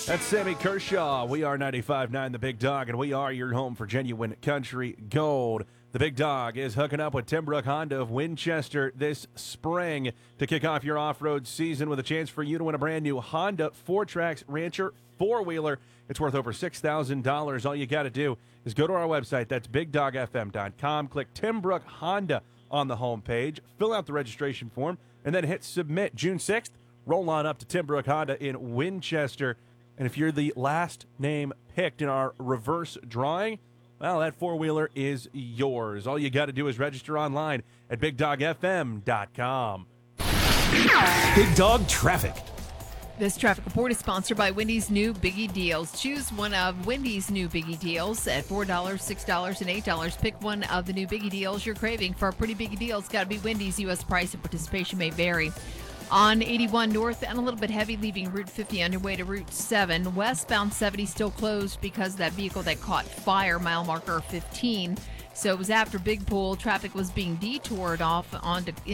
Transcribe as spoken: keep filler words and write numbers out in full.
That's Sammy Kershaw. We are ninety-five point nine The Big Dog, and we are your home for genuine country gold. The Big Dog is hooking up with Tim Brook Honda of Winchester this spring to kick off your off-road season with a chance for you to win a brand new Honda four Tracks Rancher four-wheeler. It's worth over six thousand dollars. All you got to do is go to our website. That's big dog f m dot com. Click Tim Brook Honda on the homepage. Fill out the registration form, and then hit submit. June sixth, roll on up to Tim Brook Honda in Winchester. And if you're the last name picked in our reverse drawing, well, that four-wheeler is yours. All you got to do is register online at big dog f m dot com. Big Dog Traffic. This traffic report is sponsored by Wendy's new Biggie Deals. Choose one of Wendy's new Biggie Deals at four dollars, six dollars, and eight dollars. Pick one of the new Biggie Deals you're craving. For a pretty Biggie deal, it's got to be Wendy's. U S price and participation may vary. On eighty-one north and a little bit heavy, leaving Route fifty on your way to Route seven. Westbound seventy still closed because of that vehicle that caught fire, mile marker fifteen. So it was after Big Pool. Traffic was being detoured off onto